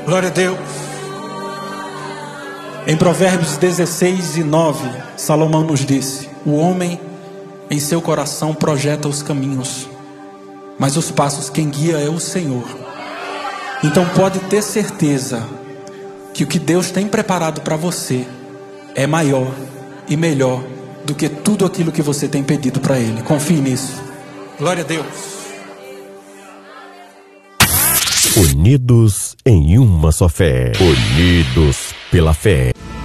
Glória a Deus. Em Provérbios 16:9, Salomão nos disse: o homem em seu coração projeta os caminhos, mas os passos quem guia é o Senhor. Então pode ter certeza que o que Deus tem preparado para você é maior e melhor do que tudo aquilo que você tem pedido para Ele. Confie nisso. Glória a Deus. Unidos em uma só fé. Unidos pela fé.